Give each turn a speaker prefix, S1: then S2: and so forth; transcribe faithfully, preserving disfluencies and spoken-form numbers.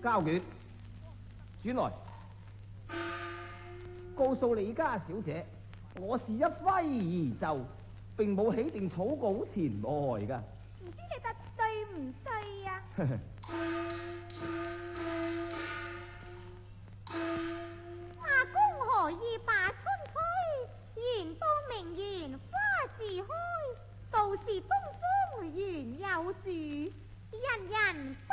S1: 交卷轉來，告訴李家小姐，我是一揮而就，並冇起定草稿前來噶。
S2: 唔知你得對唔對啊？阿公何以把春吹？原當明月花自開，道是東風原有主，人人